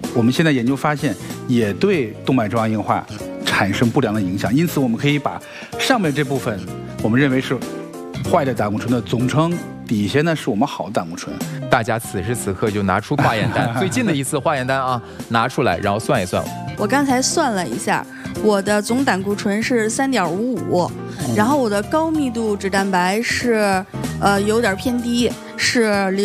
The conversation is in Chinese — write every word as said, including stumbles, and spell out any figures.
我们现在研究发现也对动脉粥样硬化产生不良的影响，因此我们可以把上面这部分我们认为是坏的胆固醇的总称，底下呢是我们好的胆固醇。 大家此时此刻就拿出化验单，最近的一次化验单啊，拿出来，然后算一算。 我刚才算了一下，我的总胆固醇是三点五五，然后我的高密度脂蛋白是，呃，有点偏低，是零。